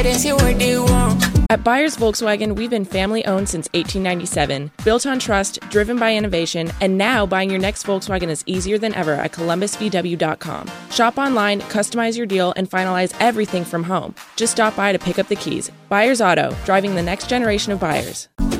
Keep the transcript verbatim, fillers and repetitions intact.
it and see what they want. At Byers Volkswagen, we've been family-owned since eighteen ninety-seven, built on trust, driven by innovation, and now buying your next Volkswagen is easier than ever at columbus v w dot com. Shop online, customize your deal, and finalize everything from home. Just stop by to pick up the keys. Byers Auto, driving the next generation of buyers.